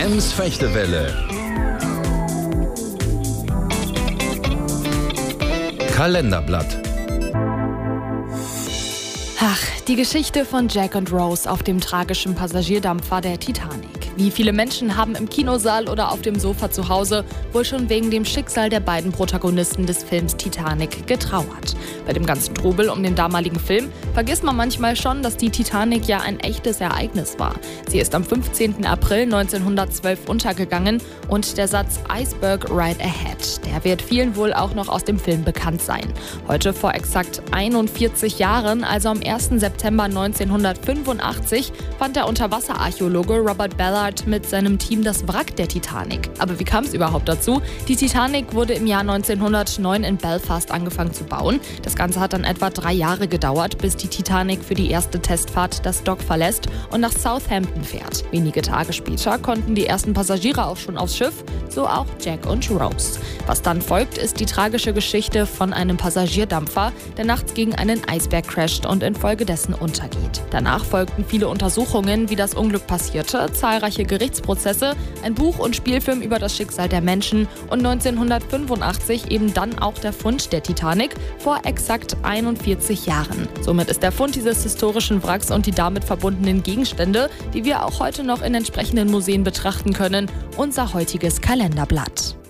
Ems Fechtewelle. Kalenderblatt. Ach, die Geschichte von Jack und Rose auf dem tragischen Passagierdampfer der Titanic. Wie viele Menschen haben im Kinosaal oder auf dem Sofa zu Hause wohl schon wegen dem Schicksal der beiden Protagonisten des Films Titanic getrauert? Bei dem ganzen Trubel um den damaligen Film vergisst man manchmal schon, dass die Titanic ja ein echtes Ereignis war. Sie ist am 15. April 1912 untergegangen und der Satz Iceberg right ahead, der wird vielen wohl auch noch aus dem Film bekannt sein. Heute vor exakt 41 Jahren, also am 1. September 1985, fand der Unterwasserarchäologe Robert Ballard mit seinem Team das Wrack der Titanic. Aber wie kam es überhaupt dazu? Die Titanic wurde im Jahr 1909 in Belfast angefangen zu bauen. Das Ganze hat dann etwa 3 Jahre gedauert, bis die Titanic für die erste Testfahrt das Dock verlässt und nach Southampton fährt. Wenige Tage später konnten die ersten Passagiere auch schon aufs Schiff, so auch Jack und Rose. Was dann folgt, ist die tragische Geschichte von einem Passagierdampfer, der nachts gegen einen Eisberg crasht und infolgedessen untergeht. Danach folgten viele Untersuchungen, wie das Unglück passierte, zahlreiche Gerichtsprozesse, ein Buch und Spielfilm über das Schicksal der Menschen und 1985 eben dann auch der Fund der Titanic vor exakt 41 Jahren. Somit ist der Fund dieses historischen Wracks und die damit verbundenen Gegenstände, die wir auch heute noch in entsprechenden Museen betrachten können, unser heutiges Kalenderblatt.